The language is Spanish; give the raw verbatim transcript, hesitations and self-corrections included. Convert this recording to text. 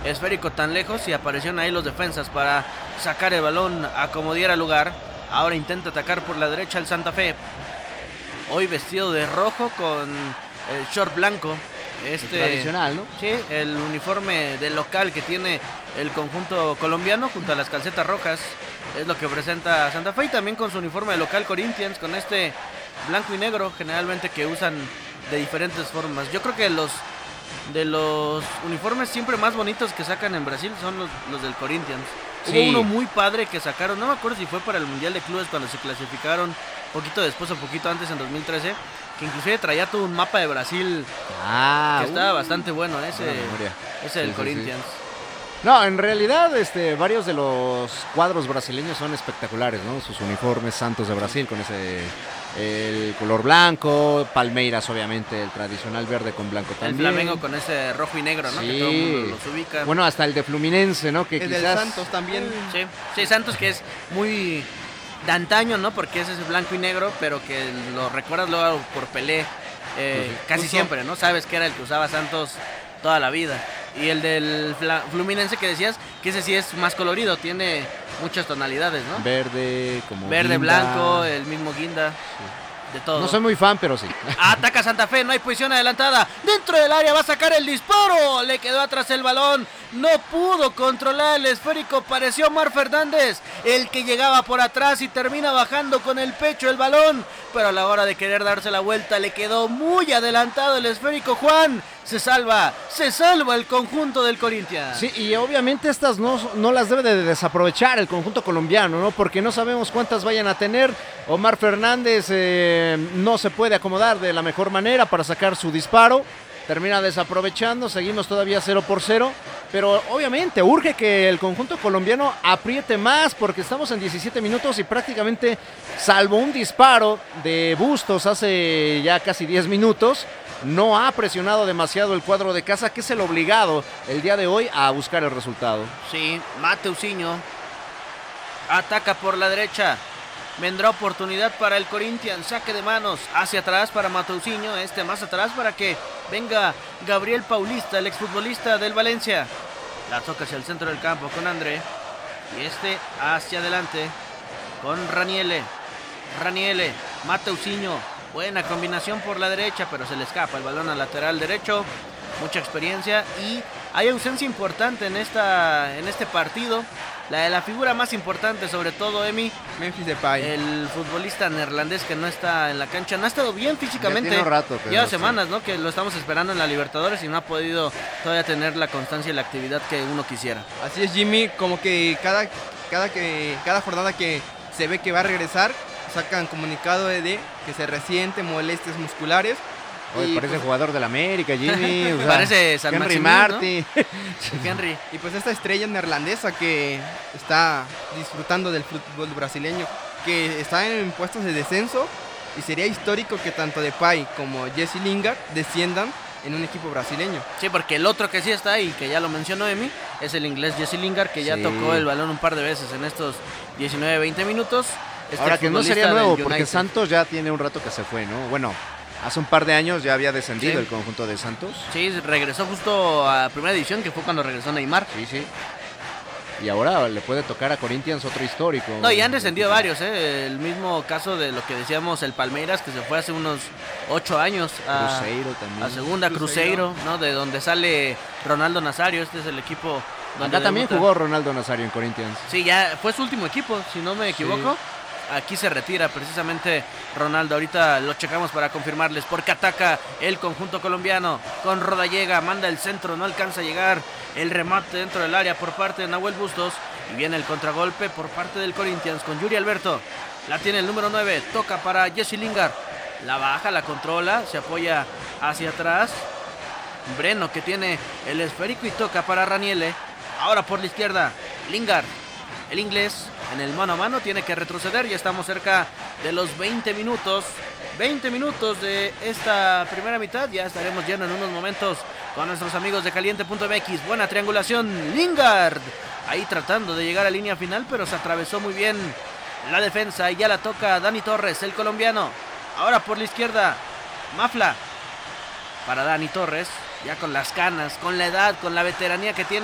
esférico tan lejos y aparecieron ahí los defensas para sacar el balón a como diera lugar. Ahora intenta atacar por la derecha el Santa Fe. Hoy vestido de rojo con el short blanco. Este, el tradicional, ¿no? Sí, el uniforme del local que tiene el conjunto colombiano junto a las calcetas rojas. Es lo que presenta Santa Fe y también con su uniforme de local Corinthians, con este blanco y negro generalmente que usan de diferentes formas. Yo creo que los de los uniformes siempre más bonitos que sacan en Brasil son los, los del Corinthians. Sí. Hubo uno muy padre que sacaron, no me acuerdo si fue para el Mundial de Clubes cuando se clasificaron, poquito después o poquito antes en dos mil trece, que inclusive traía todo un mapa de Brasil ah, que estaba uh, bastante bueno, ese, ese del sí, Corinthians. Sí, sí. No, en realidad este, varios de los cuadros brasileños son espectaculares, ¿no? Sus uniformes Santos de Brasil con ese el color blanco, Palmeiras obviamente el tradicional verde con blanco también. El Flamengo con ese rojo y negro, ¿no? Sí. Que todo el mundo los ubica. Bueno, hasta el de Fluminense, ¿no? Que el quizás... del Santos también. Sí, sí, Santos que es muy de antaño, ¿no? Porque es ese blanco y negro, pero que lo recuerdas luego por Pelé eh, pues, casi justo. siempre, ¿no? Sabes que era el que usaba Santos toda la vida. Y el del Fluminense que decías, que ese sí es más colorido, tiene muchas tonalidades, ¿no? Verde, como Verde, guinda. blanco, el mismo guinda, sí. De todo. No soy muy fan, pero sí. Ataca Santa Fe, no hay posición adelantada. Dentro del área va a sacar el disparo. Le quedó atrás el balón. No pudo controlar el esférico. Pareció Omar Fernández, el que llegaba por atrás y termina bajando con el pecho el balón. Pero a la hora de querer darse la vuelta le quedó muy adelantado el esférico. Juan, se salva, se salva el conjunto del Corinthians. Sí, y obviamente estas no, no las debe de desaprovechar el conjunto colombiano, ¿no? Porque no sabemos cuántas vayan a tener. Omar Fernández eh, no se puede acomodar de la mejor manera para sacar su disparo. Termina desaprovechando, seguimos todavía cero por cero. Pero obviamente urge que el conjunto colombiano apriete más porque estamos en diecisiete minutos y prácticamente, salvo un disparo de Bustos hace ya casi diez minutos, no ha presionado demasiado el cuadro de casa, que es el obligado el día de hoy a buscar el resultado. Sí, Mateusinho ataca por la derecha. Vendrá oportunidad para el Corinthians, saque de manos hacia atrás para Mateusinho, este más atrás para que venga Gabriel Paulista, el exfutbolista del Valencia. La toca hacia el centro del campo con André y este hacia adelante con Raniele. Raniele, Mateusinho, buena combinación por la derecha, pero se le escapa el balón al lateral derecho. Mucha experiencia y hay ausencia importante en, esta, en este partido. La de la figura más importante, sobre todo, Emi. Memphis Depay. El futbolista neerlandés que no está en la cancha. No ha estado bien físicamente. Ya tiene un rato. Lleva no semanas, sé. ¿no? Que lo estamos esperando en la Libertadores y no ha podido todavía tener la constancia y la actividad que uno quisiera. Así es, Jimmy. Como que cada, cada, que, cada jornada que se ve que va a regresar, sacan comunicado de que se resiente molestias musculares. Oye, parece pues, jugador del América, Jimmy. O sea, parece San Henry Maximín, Martí. ¿no? Henry. Y pues esta estrella neerlandesa que está disfrutando del fútbol brasileño, que está en puestos de descenso, y sería histórico que tanto Depay como Jesse Lingard desciendan en un equipo brasileño. Sí, porque el otro que sí está ahí, que ya lo mencionó Emi, es el inglés Jesse Lingard, que ya sí. tocó el balón un par de veces en estos diecinueve veinte minutos. Este Ahora que no sería nuevo, porque Santos ya tiene un rato que se fue, ¿no? Bueno, hace un par de años ya había descendido sí. el conjunto de Santos. Sí, regresó justo a primera división, que fue cuando regresó Neymar. Sí, sí. Y ahora le puede tocar a Corinthians otro histórico. No, y han descendido varios, ¿eh? El mismo caso de lo que decíamos, el Palmeiras, que se fue hace unos ocho años a, Cruzeiro también. a segunda, Cruzeiro, ¿no? De donde sale Ronaldo Nazario, este es el equipo. Acá también jugó Ronaldo Nazario en Corinthians. Sí, ya fue su último equipo, si no me equivoco. Sí. Aquí se retira precisamente Ronaldo. Ahorita lo checamos para confirmarles, porque ataca el conjunto colombiano con Rodallega, manda el centro, no alcanza a llegar el remate dentro del área por parte de Nahuel Bustos y viene el contragolpe por parte del Corinthians con Yuri Alberto. La tiene el número nueve, toca para Jesse Lingard, la baja, la controla, se apoya hacia atrás. Breno, que tiene el esférico, y toca para Raniele. Ahora por la izquierda, Lingard, el inglés en el mano a mano tiene que retroceder. Ya estamos cerca de los veinte minutos. veinte minutos de esta primera mitad. Ya estaremos yendo en unos momentos con nuestros amigos de caliente punto m x. Buena triangulación, Lingard. Ahí tratando de llegar a línea final, pero se atravesó muy bien la defensa. Y ya la toca Dani Torres, el colombiano. Ahora por la izquierda, Mafla. Para Dani Torres, ya con las canas, con la edad, con la veteranía que tiene.